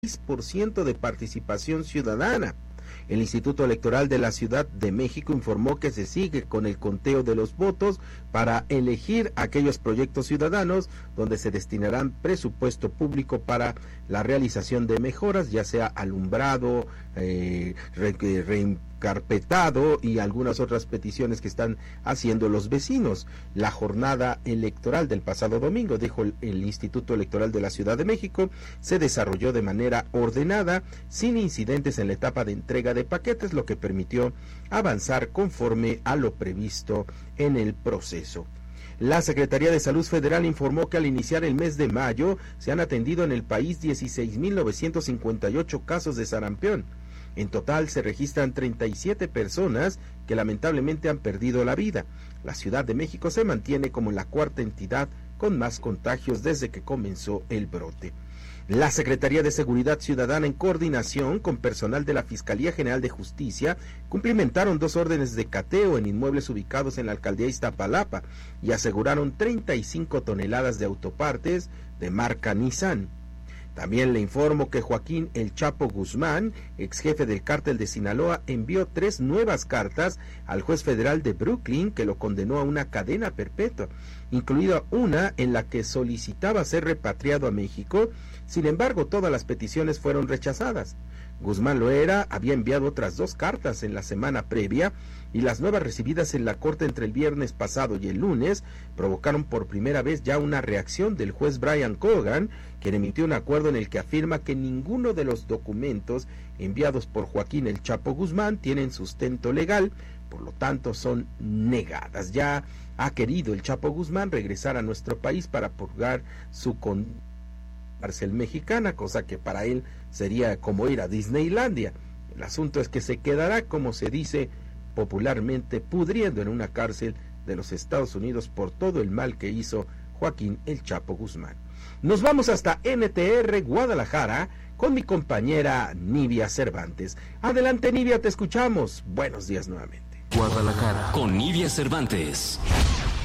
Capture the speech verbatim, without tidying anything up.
seis por ciento de participación ciudadana. El Instituto Electoral de la Ciudad de México informó que se sigue con el conteo de los votos para elegir aquellos proyectos ciudadanos donde se destinarán presupuesto público para la realización de mejoras, ya sea alumbrado, eh, re, reencarpetado y algunas otras peticiones que están haciendo los vecinos. La jornada electoral del pasado domingo, dijo el, el Instituto Electoral de la Ciudad de México, se desarrolló de manera ordenada, sin incidentes en la etapa de entrega de paquetes, lo que permitió avanzar conforme a lo previsto en el proceso. La Secretaría de Salud Federal informó que al iniciar el mes de mayo se han atendido en el país dieciséis mil novecientos cincuenta y ocho casos de sarampión. En total se registran treinta y siete personas que lamentablemente han perdido la vida. La Ciudad de México se mantiene como la cuarta entidad con más contagios desde que comenzó el brote. La Secretaría de Seguridad Ciudadana, en coordinación con personal de la Fiscalía General de Justicia, cumplimentaron dos órdenes de cateo en inmuebles ubicados en la alcaldía Iztapalapa y aseguraron treinta y cinco toneladas de autopartes de marca Nissan. También le informo que Joaquín El Chapo Guzmán, ex jefe del cártel de Sinaloa, envió tres nuevas cartas al juez federal de Brooklyn que lo condenó a una cadena perpetua, incluida una en la que solicitaba ser repatriado a México. Sin embargo, todas las peticiones fueron rechazadas. Guzmán Loera había enviado otras dos cartas en la semana previa y las nuevas recibidas en la corte entre el viernes pasado y el lunes provocaron por primera vez ya una reacción del juez Brian Cogan, quien emitió un acuerdo en el que afirma que ninguno de los documentos enviados por Joaquín El Chapo Guzmán tienen sustento legal, por lo tanto son negadas. Ya ha querido el Chapo Guzmán regresar a nuestro país para purgar su condena cárcel mexicana, cosa que para él sería como ir a Disneylandia. El asunto es que se quedará, como se dice popularmente, pudriendo en una cárcel de los Estados Unidos por todo el mal que hizo Joaquín El Chapo Guzmán. Nos vamos hasta N T R Guadalajara con mi compañera Nivia Cervantes. Adelante, Nivia, te escuchamos. Buenos días nuevamente. Guadalajara con Nivia Cervantes.